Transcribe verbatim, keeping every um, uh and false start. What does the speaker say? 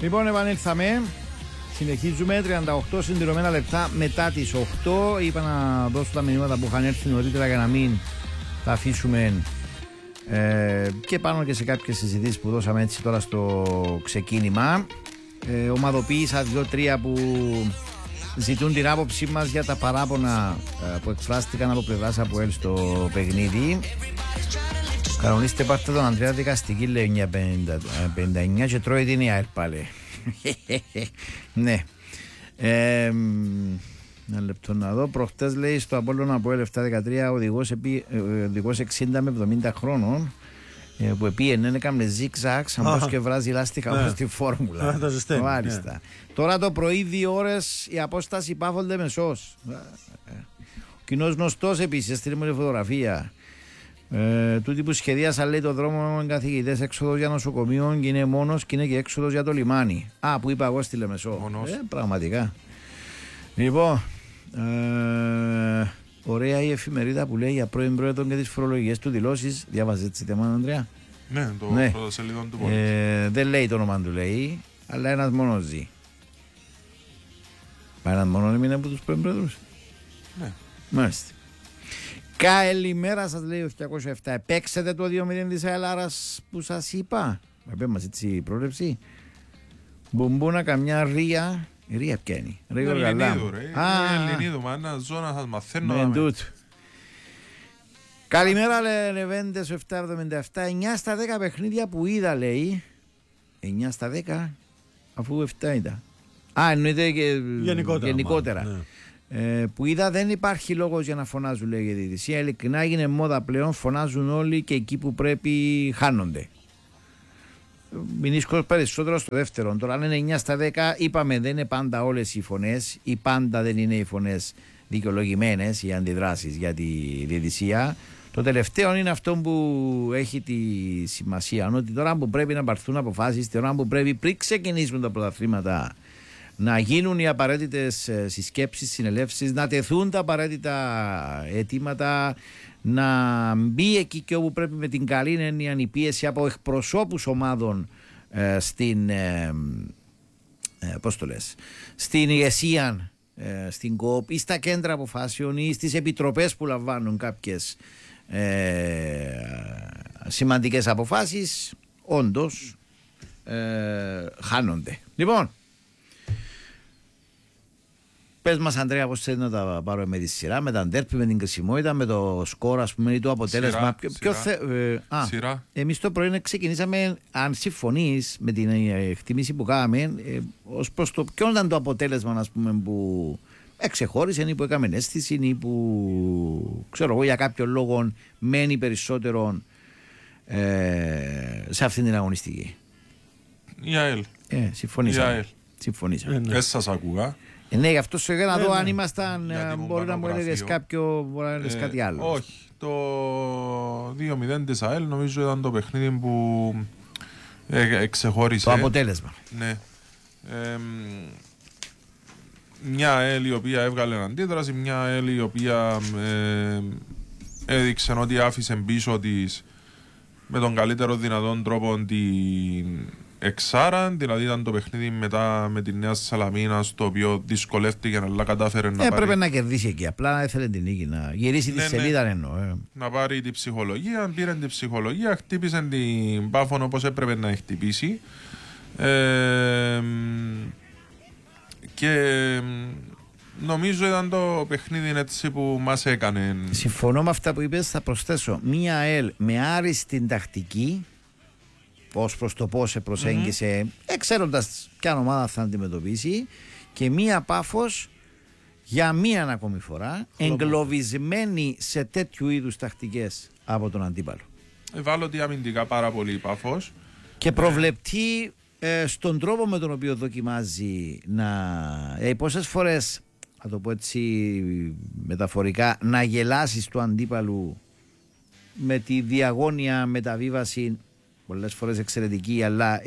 Λοιπόν, επανήλθαμε. Συνεχίζουμε τριάντα οκτώ συντηρωμένα λεπτά μετά τις οκτώ. Είπα να δώσω τα μηνύματα που είχαν έρθει νωρίτερα για να μην τα αφήσουμε ε, και πάνω και σε κάποιες συζητήσεις που δώσαμε έτσι τώρα στο ξεκίνημα. Ε, ομαδοποίησα δύο-τρία που ζητούν την άποψή μας για τα παράπονα ε, που εκφράστηκαν από πλευράς ΑΠΟΕΛ στο παιχνίδι. Κανονίστε πάρτε τον Ανδρέα δικαστική, λέει εννιά πενήντα εννιά και τρώει την ΙΑΕΛ πάλι. Ναι. Ε, ένα λεπτό να δω. Προχτές, λέει, στο Απόλλωνα ΑΠΟΕΛ επτά δεκατρία οδηγός, επί, οδηγός εξήντα με εβδομήντα χρόνων ε, που επίενε έκαμε zigzag σαν και βράζει λάστιχα όπως στη φόρμουλα. Μάλιστα. Τώρα το πρωί δύο ώρες η απόσταση Πάφολτε Μεσός. Ο κοινός γνωστός επίσης έστειλε μου φωτογραφία. Ε, τούτοι που σχεδίασαν, λέει, το δρόμο με καθηγητές, έξοδος για νοσοκομείο και είναι μόνος και είναι και έξοδος για το λιμάνι. Α, που είπα εγώ στη Λεμεσό. Ε, πραγματικά. Λοιπόν, ε, ωραία η εφημερίδα που λέει για πρώην πρόεδρο και τις φορολογικές του δηλώσεις. Διάβαζε έτσι θέμα, Ανδρέα? Ναι, το ναι. πρωτοσελίδων του Πόλη. Ε, δεν λέει το όνομα του, λέει, αλλά ένας μόνος ζει. Μα ένας μόνος έμεινε από τους πρώην πρόεδρους. Ναι. Μάλιστα. Καλημέρα σας, λέει ο οκτακόσια επτά. Επέξετε το δύο μηδέν της Αελάρας που σας είπα. Μα μας έτσι η πρόληψη. Μπουμπούνα καμιά ρία. Ρία ποια είναι? Ρίγο Ελληνίδου, ρε. Ελληνίδου, μα ένα ζώο να σας μαθαίνω. Καλημέρα, λέει Λεβέντες επτακόσια εβδομήντα επτά. εννιά στα δέκα παιχνίδια που είδα, λέει. εννιά στα δέκα, αφού επτά ήταν. Α, εννοείται και γενικότερα. γενικότερα. Ναι. Ε, που είδα, δεν υπάρχει λόγος για να φωνάζουν, λέει, η διαιτησία. Ειλικρινά έγινε μόδα πλέον. Φωνάζουν όλοι και εκεί που πρέπει χάνονται. Μηνίσκος περισσότερο στο δεύτερο. Τώρα, αν είναι εννιά στα δέκα, είπαμε, δεν είναι πάντα όλες οι φωνές, ή πάντα δεν είναι οι φωνές δικαιολογημένες, οι αντιδράσεις για τη διαιτησία. Το τελευταίο είναι αυτό που έχει τη σημασία. Ότι τώρα που πρέπει να πάρθουν αποφάσεις, τώρα που πρέπει πριν ξεκινήσουν τα πρωταθλήματα να γίνουν οι απαραίτητες συσκέψεις, συνελεύσεις, να τεθούν τα απαραίτητα αιτήματα, να μπει εκεί και όπου πρέπει με την καλή έννοια η πίεση από εκπροσώπους ομάδων ε, στην, ε, ε, πώς το λες, στην ηγεσία, ε, στην ΚΟΠ ή στα κέντρα αποφάσεων ή στις επιτροπές που λαμβάνουν κάποιες ε, σημαντικές αποφάσεις, όντως ε, χάνονται. Λοιπόν, πες μας, Ανδρέα, πώς θέλει να τα πάρουμε με τη σειρά, με τα ντέρπι, με την κρισιμότητα, με το σκορ, ας πούμε, ή το αποτέλεσμα. Σειρά, ποιο, σειρά. Θε, ε, α, σειρά. Εμείς το πρωί ξεκινήσαμε, αν συμφωνείς με την εκτίμηση που κάναμε, ε, ως προς το ποιο ήταν το αποτέλεσμα, ας πούμε, που εξεχώρισε ή που έκαμε αίσθηση ή που, ξέρω εγώ, για κάποιον λόγο μένει περισσότερο ε, σε αυτήν την αγωνιστική. Η ΑΕΛ. Ε, συμφωνήσαμε. Συμφωνήσαμε. Ε, ναι. Σας ακούγα. Ε, ναι, γι' αυτό σε έκανα εδώ, αν ήμασταν, Γιατί μπορεί να μου έλεγες κάποιο, μπορεί να έλεγες ε, κάτι άλλο. Όχι, το δύο μηδέν της ΑΕΛ νομίζω ήταν το παιχνίδι που ε, εξεχώρισε. Το αποτέλεσμα. Ναι. Ε, μια ΑΕΛ η οποία έβγαλε αντίδραση, μια ΑΕΛ η οποία ε, έδειξε ότι άφησε πίσω της με τον καλύτερο δυνατόν τρόπο την εξάρα, δηλαδή ήταν το παιχνίδι μετά με τη Νέα Σαλαμίνα, στο οποίο δυσκολεύτηκε αλλά κατάφερε να Έπρεπε πάρει... να κερδίσει εκεί, απλά έθελε την νίκη, να γυρίσει ναι, τη σελίδα, ναι. εννοώ. Ε. Να πάρει την ψυχολογία, πήρε την ψυχολογία, χτύπησε την Πάφων όπως έπρεπε να χτυπήσει. Ε, και νομίζω ήταν το παιχνίδι έτσι που μας έκανε. Συμφωνώ με αυτά που είπες, θα προσθέσω. Μία ΑΕΛ με άριστη τακτική, ως προς το πώς σε προσέγγισε, mm-hmm. εξέροντας ποια ομάδα θα αντιμετωπίσει, και μία Πάφος για μία ακόμη φορά εγκλωβισμένη σε τέτοιου είδους τακτικές από τον αντίπαλο. Ευάλωτη αμυντικά πάρα πολύ η Πάφος και προβλεπτεί ε, στον τρόπο με τον οποίο δοκιμάζει να ε, πόσες φορές, θα το πω έτσι μεταφορικά, να γελάσεις του αντίπαλου με τη διαγώνια μεταβίβαση, πολλές φορές εξαιρετική, αλλά